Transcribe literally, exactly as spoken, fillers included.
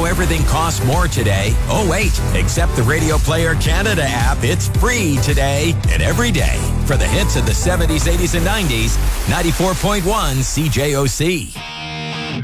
everything costs more today? Oh, wait. Accept the Radio Player Canada app. It's free today and every day. For the hits of the seventies, eighties, and nineties, ninety-four point one C J O C.